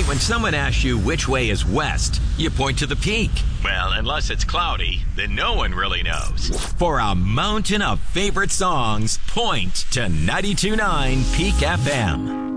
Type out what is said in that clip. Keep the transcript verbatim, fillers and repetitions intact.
When someone asks you which way is west, you point to the peak. Well, unless it's cloudy, then no one really knows. For a mountain of favorite songs, point to ninety-two point nine Peak F M.